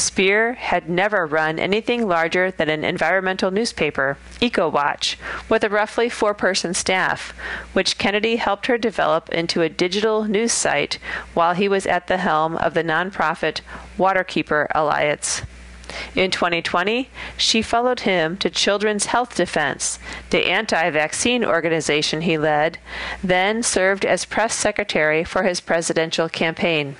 Speer had never run anything larger than an environmental newspaper, EcoWatch, with a roughly 4-person staff, which Kennedy helped her develop into a digital news site while he was at the helm of the nonprofit Waterkeeper Alliance. In 2020, she followed him to Children's Health Defense, the anti-vaccine organization he led, then served as press secretary for his presidential campaign.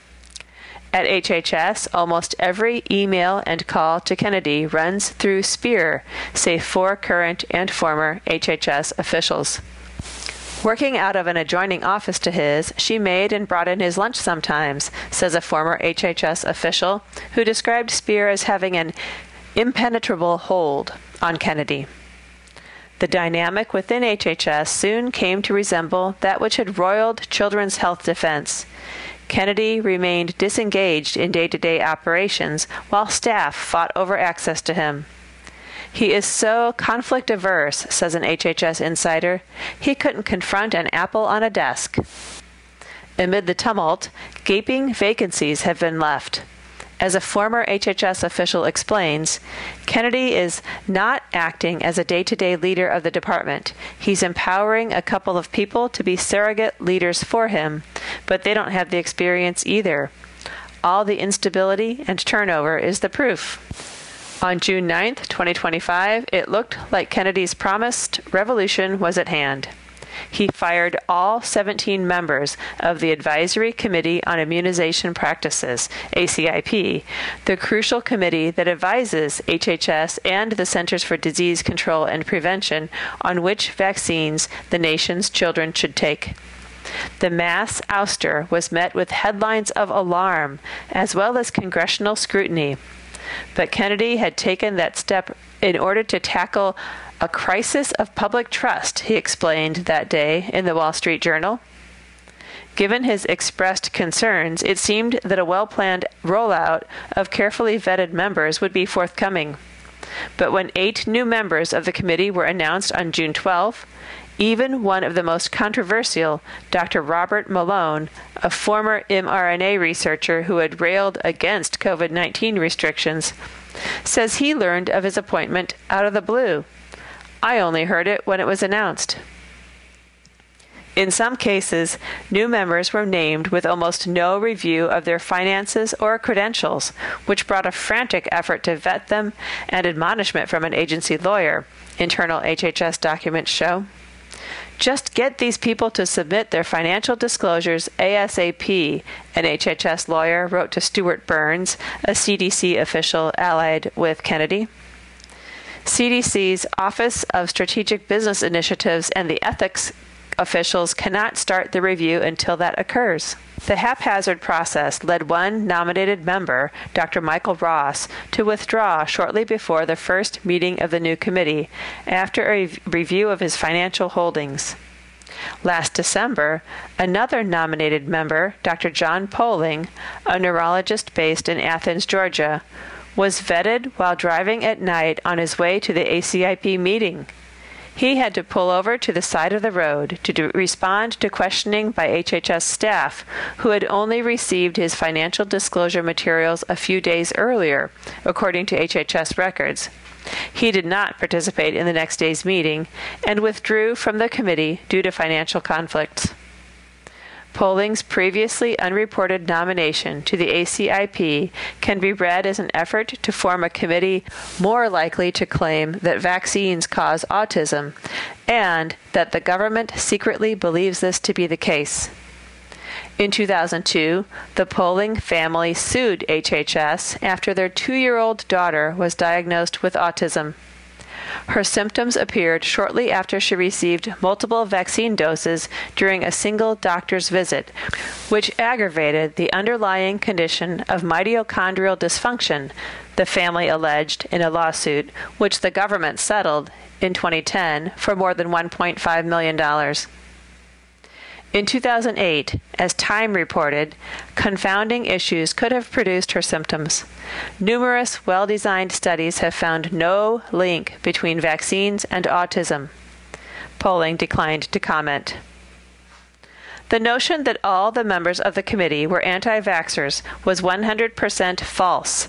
At HHS, almost every email and call to Kennedy runs through Speer, say 4 current and former HHS officials. Working out of an adjoining office to his, she made and brought in his lunch sometimes, says a former HHS official who described Speer as having an impenetrable hold on Kennedy. The dynamic within HHS soon came to resemble that which had roiled Children's Health Defense. Kennedy remained disengaged in day-to-day operations while staff fought over access to him. He is so conflict-averse, says an HHS insider, he couldn't confront an apple on a desk. Amid the tumult, gaping vacancies have been left. As a former HHS official explains, Kennedy is not acting as a day-to-day leader of the department. He's empowering a couple of people to be surrogate leaders for him, but they don't have the experience either. All the instability and turnover is the proof. On June 9, 2025, it looked like Kennedy's promised revolution was at hand. He fired all 17 members of the Advisory Committee on Immunization Practices, ACIP, the crucial committee that advises HHS and the Centers for Disease Control and Prevention on which vaccines the nation's children should take. The mass ouster was met with headlines of alarm, as well as congressional scrutiny. But Kennedy had taken that step in order to tackle a crisis of public trust, he explained that day in the Wall Street Journal. Given his expressed concerns, it seemed that a well-planned rollout of carefully vetted members would be forthcoming. But when 8 new members of the committee were announced on June 12, even one of the most controversial, Dr. Robert Malone, a former mRNA researcher who had railed against COVID-19 restrictions, says he learned of his appointment out of the blue. I only heard it when it was announced. In some cases, new members were named with almost no review of their finances or credentials, which brought a frantic effort to vet them and admonishment from an agency lawyer, internal HHS documents show. Just get these people to submit their financial disclosures ASAP, an HHS lawyer wrote to Stuart Burns, a CDC official allied with Kennedy. CDC's Office of Strategic Business Initiatives and the ethics officials cannot start the review until that occurs. The haphazard process led one nominated member, Dr. Michael Ross, to withdraw shortly before the first meeting of the new committee after a review of his financial holdings. Last December, another nominated member, Dr. John Poling, a neurologist based in Athens, Georgia, was vetted while driving at night on his way to the ACIP meeting. He had to pull over to the side of the road to respond to questioning by HHS staff, who had only received his financial disclosure materials a few days earlier, according to HHS records. He did not participate in the next day's meeting and withdrew from the committee due to financial conflicts. Poling's previously unreported nomination to the ACIP can be read as an effort to form a committee more likely to claim that vaccines cause autism, and that the government secretly believes this to be the case. In 2002, the Poling family sued HHS after their 2-year-old daughter was diagnosed with autism. Her symptoms appeared shortly after she received multiple vaccine doses during a single doctor's visit, which aggravated the underlying condition of mitochondrial dysfunction, the family alleged in a lawsuit, which the government settled in 2010 for more than $1.5 million. In 2008, as Time reported, confounding issues could have produced her symptoms. Numerous well-designed studies have found no link between vaccines and autism. Poling declined to comment. The notion that all the members of the committee were anti-vaxxers was 100% false,